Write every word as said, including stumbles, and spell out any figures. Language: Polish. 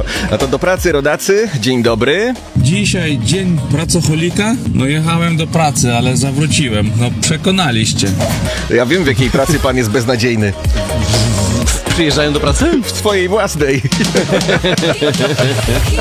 No, no to do pracy, rodacy. Dzień dobry. Dzisiaj dzień pracocholika? No jechałem do pracy, ale zawróciłem. No przekonaliście. Ja wiem, w jakiej pracy pan jest beznadziejny. Przyjeżdżają do pracy? W twojej własnej.